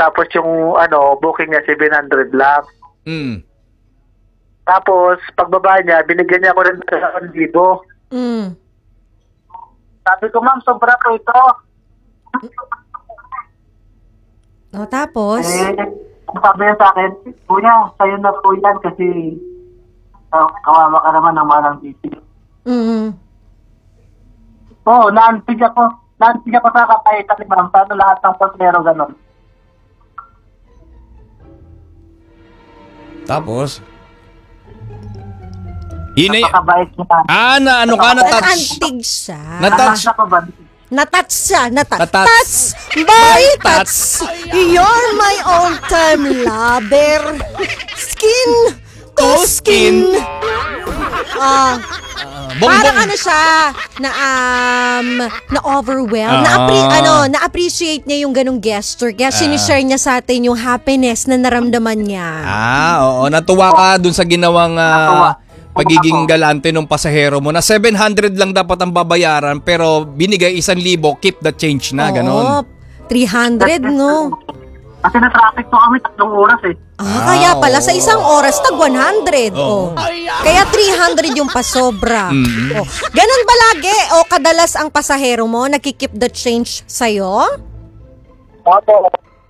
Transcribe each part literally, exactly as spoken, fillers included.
Tapos yung ano, booking niya seven hundred lang. Mm. Tapos, pagbaba niya, binigyan niya ako rin ng one libo. Mm. Sabi ko, ma'am, sobra ko ito. O, tapos? Eh, sabi niya sa akin, kuya, sa'yo na po yan kasi uh, kawawa ka naman ng malang titi. Mm. Oo, oh, naantig ako. Naantig ako sa kapaitan ni ma'am. Paano lahat ng pasero ganun? Tapos? Yun ay... Napakabait niya. Ah, na ano ka, na-touch. Naantig siya. Na-touch. Nabasa ko ba? Natats siya. Natats. Natats. Tats. By Tats. You're my all-time lover. Skin to skin. Ah, parang ano siya, na um, na-overwhelmed. Ah. Na-appre- ano, na-appreciate niya yung ganong gesture. Kaya sinishare niya sa atin yung happiness na naramdaman niya. Ah, oo. Natuwa ka dun sa ginawang ah, pagiging galante ng pasahero mo na seven hundred lang dapat ang babayaran pero binigay isang libo, keep the change na, Oo, ganon. three hundred, no? Kasi na-traffic po kami tatlong oras eh. Ah, kaya pala sa isang oras tag one hundred. Oo. Oh. Kaya three hundred yung pasobra. Mm. Oh. Ganon ba lagi o kadalas ang pasahero mo nakikip the change sa'yo? Opo.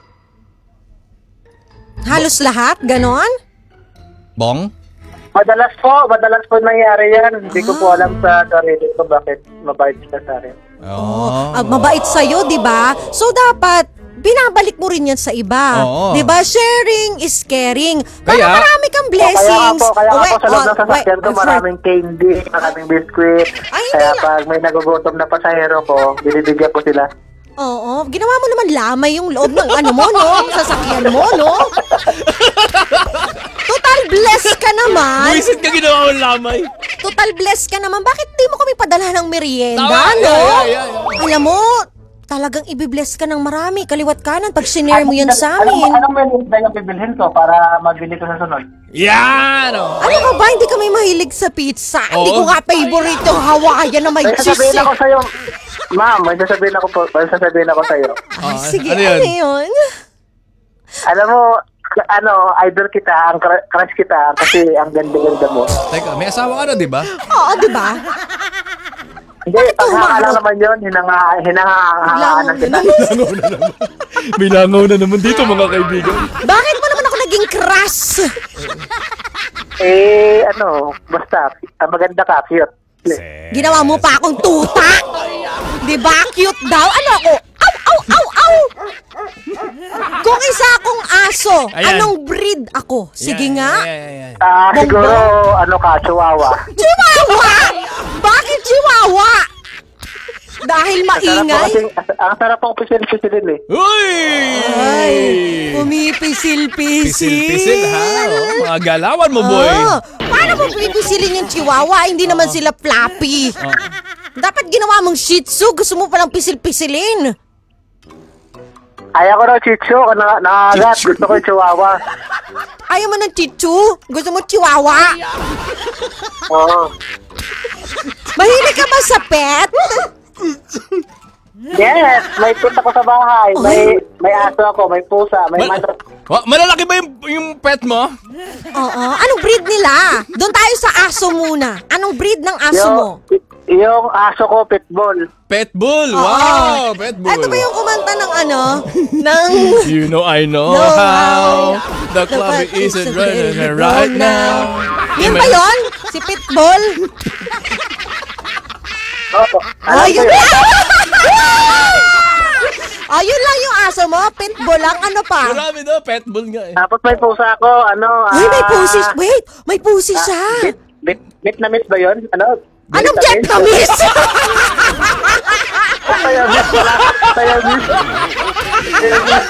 Halos lahat? Ganon? Bong? Madalas po, madalas po nangyari yan. Hindi ko po alam sa sarili ko bakit mabait siya sa akin. Oo. Ah, mabait sa'yo, di ba? So dapat, binabalik mo rin yan sa iba. Oo. Di ba? Sharing is caring. Para Kaya- marami kang Kaya blessings. nga po, kaya Oh, nga wait, po sa loob ng oh, sasakyan wait, ko wait, maraming candy, maraming biskuit. Ay, hindi Kaya na- pag may nagugutom na pasahero ko, binibigyan ko sila. Oo, ginawa mo naman lamay yung loob ng ano mo, no? Sasakyan mo, no? Total bless ka naman. Buisit ka ginawa mo lamay. Total bless ka naman. Bakit di mo kami padala ng merienda, Tama, no? ay, ay, ay, Alam mo, talagang ibibless ka ng marami. Kaliwat kanan pag sinare mo yan sa Anong, amin. anong merienda yung bibilhin ko para magbili ko sa sunod? Yan! Oh. Ano ka ba? Hindi kami mahilig sa pizza. Hindi Oo. ko nga favorite yung Hawaiian na may May cheese. sasabihin eh. ako sa'yo, ma'am, may sasabihin ako po, may sasabihin ako sa'yo. Ay, Ah, sige, ano ano yun? yun? Alam mo, ano, idol kita, ang cr- crush kita, kasi ang ganda-ganda mo. Teka, may asawa ka na, di ba? Oo, di ba? Hindi, pag humarap? lang naman yun, hinanga, hinangahaan Langaw kita. na May langaw na naman dito, mga kaibigan. Bakit mo naman ako naging crush? Eh, ano, basta, ah, maganda ka, cute. Ginawa mo pa akong tuta. Di ba? Cute daw. Ano ako? Aw, aw, aw, aw. Kung isa akong aso, Ayan. anong breed ako? Sige Yan, nga. yan, yan, yan. Ah, Bongbong? siguro, ano ka, chihuahua. Chihuahua! Bakit chihuahua? Dahil Ang sarap po maingay? kasi, ang sarap po pisil-pisilin eh. Uy! Ay, pumipisil-pisil. Pisil-pisil, ha? Oh, mga galawan mo, boy. Oh, paano mo pipisilin yung chihuahua? Hindi naman sila floppy. Dapat ginawa mong shih tzu. Gusto mo palang pisil-pisilin. Ayaw ko na chicho, na, nakagat, Chicho. gusto ko yung chihuahua. Ayaw mo ng shih tzu? Gusto mo chihuahua? Oo. Mahilig ka ba sa pet? Yes, may pet ako sa bahay, may may aso ako, may pusa, may Mal- manok. Wa- malalaki ba yung, yung pet mo? Oo. Anong breed nila? Doon tayo sa aso muna. Anong breed ng aso mo? Yung, yung aso ko, pitbull. Petbull! Oo. Wow! Petbull! Ito ba yung kumanta ng ano? Ng... You know I know No, how the the club club isn't is running running right now. now. Yun ba yun? Si Pitbull? Oo. Alam Oh, ko yun yun. Oh, yun lang yung aso mo? Pitbull lang? Ano pa? Marami daw, petbull nga eh. Tapos may pusa ako, ano, Ay, may ah, pusi. Wait, may pusi siya. Bit, bit, Vietnamese ba yun? Ano? Anong Vietnamese? Siamese wala. Siamese. Siamese.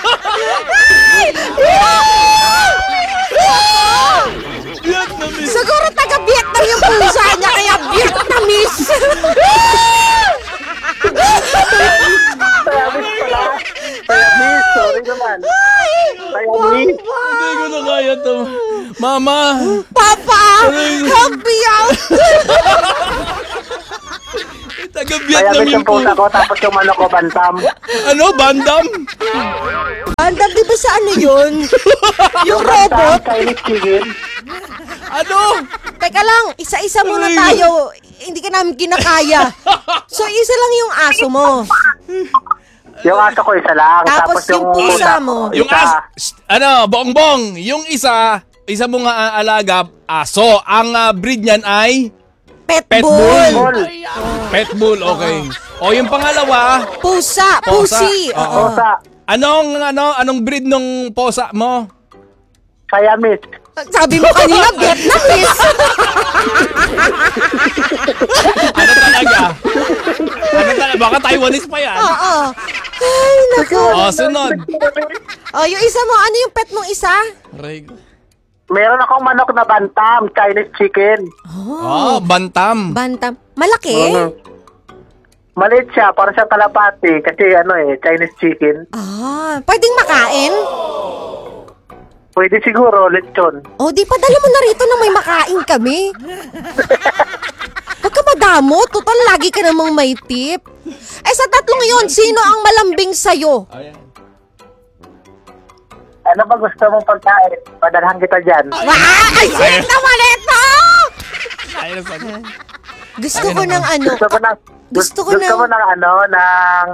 Vietnamese! Siguro taga-Vietnam yung pusa niya, kaya Vietnamese. Siamese pala. Siamese, sorry naman. Siamese. Hindi ko na kaya to. Mama! Papa, help me out. Taga-Vietnam Siamese yung yung pusa po. ko, tapos yung manok ko, bantam. Ano? Bandam? Gundam, di ba sa ano yun? Yung robot? Chinese chicken. Ano? Teka lang, isa-isa muna Ay. tayo. Hindi ka namin kinakaya. So, isa lang yung aso mo. Yung aso ko isa lang. Tapos yung pusa mo. Yung isa. as, ano, bongbong, yung isa, isa mong uh, alaga, aso. Ang uh, breed niyan ay Pet, Pet bull. bull. Bull. pet bull, okay. O yung pangalawa, Pusa. Pusa. Pusi. Oo. Oo. Pusa. anong ano, anong breed nung posa mo? Siamese. Sabi mo kanina, Vietnamese. Ano talaga? Ano talaga? Baka Taiwanese pa yan. Oo. Ay, naku. O, sunod. Oh, yung isa mo, ano yung pet mong isa? Reg- Meron akong manok na bantam, Chinese chicken. Oh, bantam. Bantam. Malaki? Mhm. Maliit siya, para siya kalapati. Kasi ano eh, Chinese chicken. Ah, pwedeng makain? Pwede siguro, lechon. Oh, di pa dala mo na rito na may makain kami. Huwag ka madamo. Total, lagi ka namang may tip. Eh, sa tatlong yun, sino ang malambing sa'yo? Ayan. Ano ba gusto mong pagkain? Padalhan kita dyan. Wah! Ay, sweet naman ito! Ayun, sagot. Gusto ko ng ano. Gusto ko ng... Gusto ko gusto ng- mo ng ano, ng...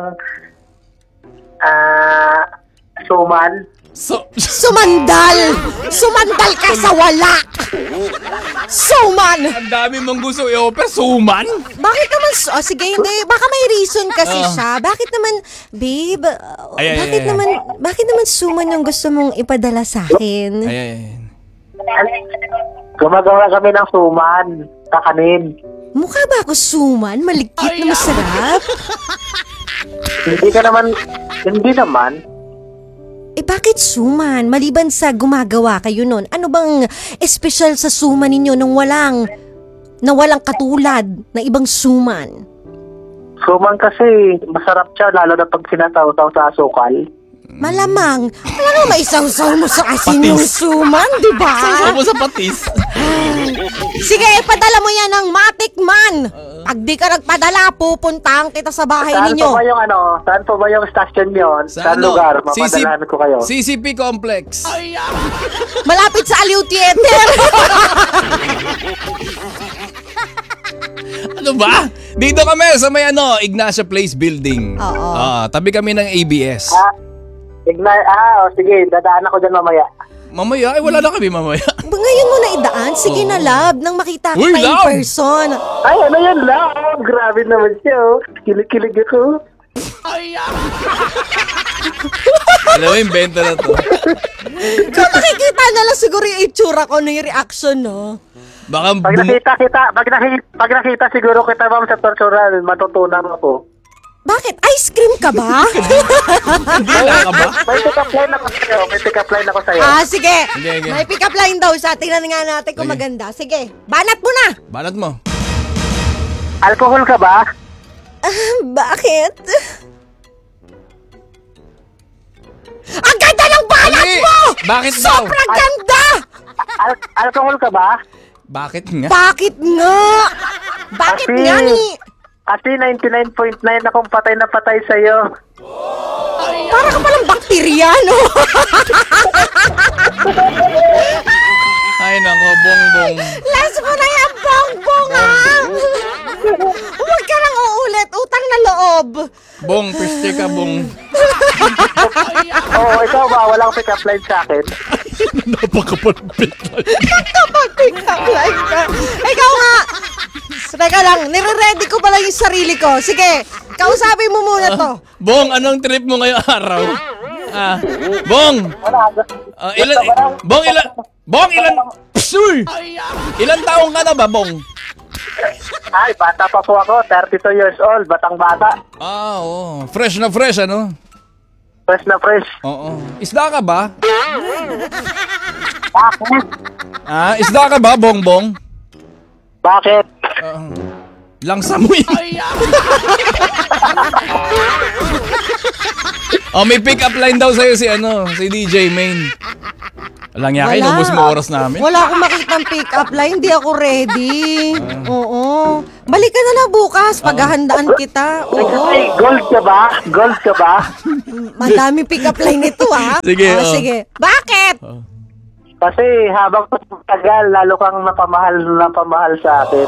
Ah... suman. So, Sumandal! Sumandal ka sa wala! Suman! ang dami mong gusto i-offer. Suman? Bakit naman, su- oh, sige, hindi, baka may reason kasi Ah. siya. Bakit naman, babe, uh, Ay, ay, bakit ay, ay. naman, bakit naman suman yung gusto mong ipadala sa akin? Ay, ay, ay. Gumagawa kami ng suman. Kakanin. Mukha ba ako suman? Malikit na masarap? Hindi ka naman... Hindi naman. Eh bakit suman? Maliban sa gumagawa kayo nun, ano bang espesyal sa suman ninyo nang walang, na walang katulad na ibang suman? Suman kasi, masarap siya, lalo na pag sinataw-taw sa asukal. Malamang, wala nga maisaw-saw mo sa asin yung Patis. suman, di ba? Saan mo sa patis? Sige, ipadala mo yan ng matikman. Pag di ka nagpadala, pupuntahan kita sa bahay Saan ninyo. po ba yung ano? Saan po ba yung station yun? Sa Saan ano? lugar? C C Mapadalahan ko kayo. C C P Complex. Malapit sa Aliw Theater. Ano ba? Dito kami sa may ano, Ignacio Place Building. Oo. Ah, tabi kami ng A B S. Ah, Ignite, ah, o sige, dadaan ako dyan mamaya. Mamaya, ay wala na kami mamaya. Ngayon mo na idaan. Sige na, love. Nang makita Uy, kita in love! person. Ay, ano yan lang? Grabe naman siya, oh. Kilig-kilig ako. Alam mo, invento na to. Kung nakikita na lang siguro yung itsura ko na yung reaction, no? Baka Pag bum- nakita kita, pag nakita, pag nakita siguro kita ma'am sa tortural, matutunan ako. Bakit? Ice cream ka ba? Wala ka ba? May pick-up line ako sa'yo. May pick-up line ako sa'yo. ah, sige. Sige, sige. May pick-up line daw siya. Tingnan nga natin kung Sige. maganda. Sige. Banat mo na. Banat mo. Alcohol ka ba? Ah, bakit? Ang ganda ng banat Hindi. mo! Bakit daw? Sobrang ganda! Al- alcohol ka ba? Bakit nga? Bakit nga? Bakit Kasi- nga ni... Kasi ninety-nine point nine akong patay na patay sa'yo. Para ka palang bakterya, no? Ay nako, bongbong. Last mo na yan, bongbong, ah! Huwag ka nang uulit. Utang na loob. Bong, piste ka, bong. Oo, ikaw ba? Walang pick-up line sa akin. Napakapalpit lang. Kapag pick up line ka. Ikaw nga. Teka lang, nire-ready ko pala yung sarili ko. Sige, kausapin mo muna to. Bong, anong trip mo ngayong araw? Ah, Bong! Wala. Ah, ilan, bong, ilan, Bong, ilan, Psuy! Ilan taong ka na ba, Bong? Ay, bata pa po ako. thirty-two years old. Batang bata. Ah, oo. Fresh na fresh, ano? Fresh na fresh. Oo. Isda ka ba? Bakit? Ah, isda ka ba, Bong, Bong? Bakit? Uh, langsa mo yan. Oh, may pick-up line daw sa'yo si ano, si D J Main. Walang yakin, Wala. ubos mo oras namin. Wala akong makitang pick-up line. Hindi ako ready. Oo. Balik ka na lang bukas. Paghahandaan kita. Oo. Ay, gold ka ba? Gold ka ba? Madami pick-up line ito, ha? Sige, Oh, oh. sige. Bakit? Kasi habang tagal, lalo kang napamahal napamahal sa akin.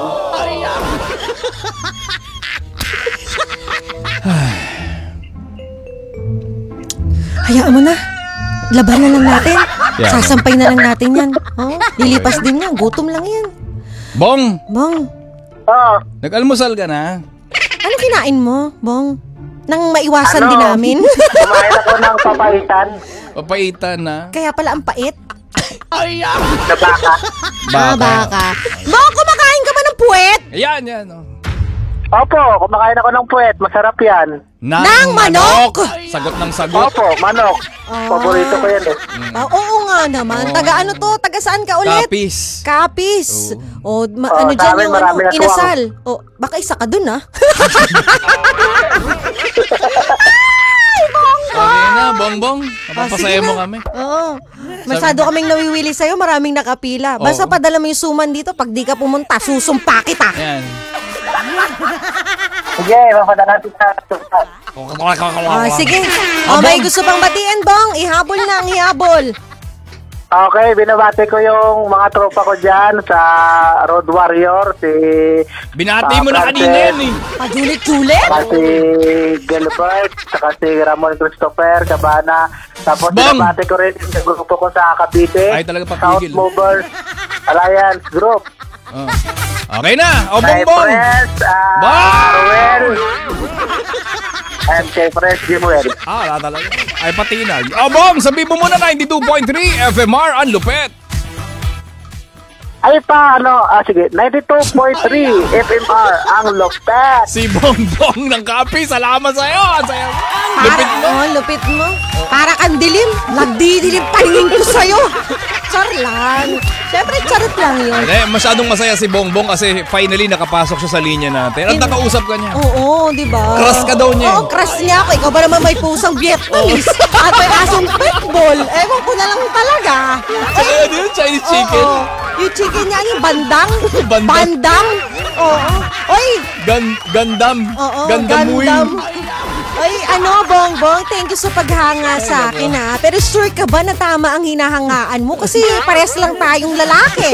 Hayaan mo na. Laban na lang natin. Yeah. Sasampay na lang natin yan. Oh, lilipas din yan. Gutom lang yan. Bong, Bong, Oo. nag-almusal ka na? ano kinain mo, Bong? Nang maiwasan Ano? din namin. Kumain ako ng papaitan Papaitan na? Kaya pala ang pait. na baka. Ah, baka. Bong, kumakain ka ba ng puwet? Ayan, yan. Oh. Opo, kumakain ako ng puwet. Masarap yan. Nang, Nang manok! Sagot ng sagot. Opo, manok. Ah. Paborito ko yan eh. Ah, oo nga naman. Taga ano to? Taga saan ka ulit? Kapis. Kapis. O, ma- Oo, ano sa dyan amin yung ano, marami na inasal. O, baka isa ka dun, ah. Okay na, bongbong. Ah, Mapapasaya sige mo na. kami. Oo. Masyado kaming nawiwili sa'yo, maraming nakapila. Basta Oo. padala mo yung suman dito, pag di ka pumunta, susumpa kita. Yan. Sige, mapadala natin sa sukat. Ah, sige. O, may gusto pang batiin, Bong. Ihabol na ang ihabol. Okay, binabati ko yung mga tropa ko dyan sa Road Warrior, si... Binati mo Ah, na kanina Frances. yan eh. Pajulit-julit. Saka si Gilbert, saka si Ramon Christopher, Cabana. Tapos Bong! binabati ko rin yung grupo ko sa Cavite. Ay, talaga South papigil. Movers Alliance Group. Oh. Okay na. O, Kay bongbong. Pres, uh, Bong! Ruel. And kay Pres Jimuel. Ah, wala talaga. Ay, patinag. O, bong, sabi mo muna ninety-two point three F M R, ang lupet. Ay pa, ano, ah, sige, ninety-two point three F M R, ang Lopet. Si Bongbong ng Kapi, salamat sa'yo. Ang sayo. Para, Lupit mo. oh, lupit mo. Para kang dilim. Nagdidilim paningin ko sa'yo. Char lang. Siyempre, charot lang yun. Hindi, masyadong masaya si Bongbong kasi finally nakapasok siya sa linya natin. At nakausap ka niya. Oo, di ba? Crush ka daw niya. Oo, crush niya ako. Ikaw ba naman may pusang Vietnamese? At may asong pitbull. Ewan ko na lang talaga. Ay, ano yun? Chinese chicken? Oo. Yung chicken niya, yung bandang. Bandang. Bandang. Oo. Oy, Gan Gandam. oo, Gandam wing. gandam. Ay, ano, Bongbong, thank you sa paghanga sa akin, ha. Pero sure ka ba na tama ang hinahangaan mo? Kasi pares lang tayong lalaki.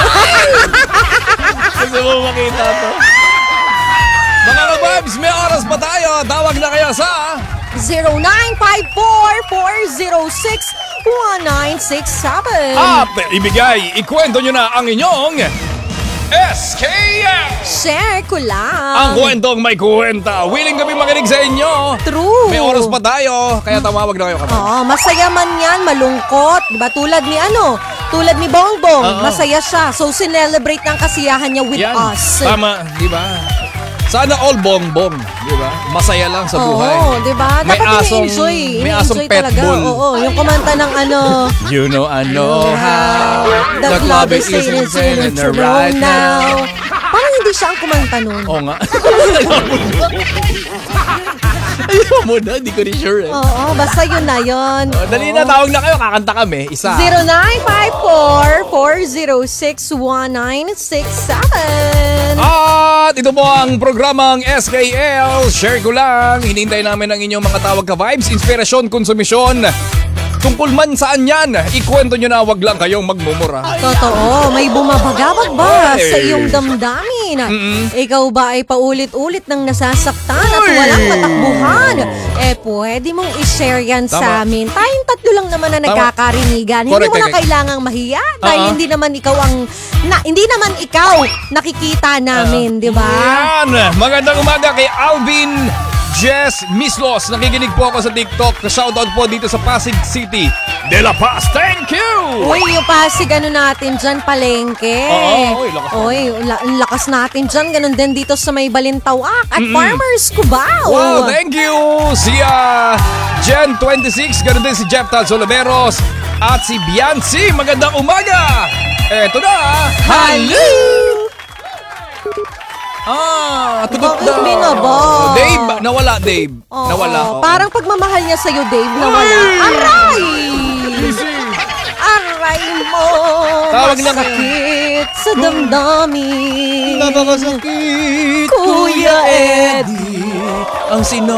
Gusto mo makita to? Mga kababs, may oras pa tayo. Tawag na kaya sa... zero nine five four, four zero six, one nine six seven. At ibigay, ikwento nyo na ang inyong S K L. Share ko lang. Ang kwentong may kwenta. Willing kami makinig sa inyo. True. May oras pa tayo, kaya tumawag na kayo kami. Oo, masaya man yan, malungkot. Diba? Tulad ni ano, tulad ni Bongbong, Oo. masaya siya. So, sinelebrate ng kasiyahan niya with Yan, us. tama, di ba? Sana all bongbong, di ba? Masaya lang sa buhay. Oo, di ba? May Dapat asong- ini-enjoy. may asong Ini-enjoy pet talaga. bull. Oo, yung kumanta ng ano, You know I know how the club is saying it's in the right now. Parang hindi siya ang kumanta nun. Oo nga. Ayaw mo na, di ko rin sure eh. Oo, basta yun na yun. Oh, dali na, tawag na kayo, kakanta kami. Isa. zero nine five four, four zero six, one nine six seven. At ito po ang programang S K L. Share ko lang. Hinihintay namin ang inyong mga tawag ka vibes, inspirasyon, konsumisyon. Tungkol man saan yan, ikwento nyo na, wag lang kayong magmumura. Totoo, may bumabagabag ba Oy. sa iyong damdamin? Mm-mm. Ikaw ba ay paulit-ulit nang nasasaktan at Oy. walang matakbuhan? Eh, pwede mong i-share yan Tama. sa amin. Tayong tatlo lang naman na Tama. nagkakarinigan. Hindi Correct, mo na correct. kailangang mahiya dahil Oo. hindi naman ikaw ang na, hindi naman ikaw nakikita namin, di ba? Yan! Magandang umaga kay Alvin Jess Mislos. Nakikinig po ako sa TikTok. Shoutout po dito sa Pasig City de La Paz. Thank you! Uy, yung Pasig ano natin dyan, palengke. Oo, uy, lakas natin. Uy, la- ang lakas natin dyan. Ganun din dito sa may Balintawak at Farmers Cubao. Wow, thank you! Si uh, Gen twenty-six, ganun din si Jeff Tad Solaveros at si Biancy. Magandang umaga! Eto na! Hali! Ah, tudok Bakit daw. di nga ba? Dave, nawala Dave. Oo, Nawala. oo. Parang pagmamahal niya sa'yo, Dave, nawala. Aray! Aray mo! Tawag lang Masakit sa damdamin. Napakasakit, Kuya Eddie. Ang sino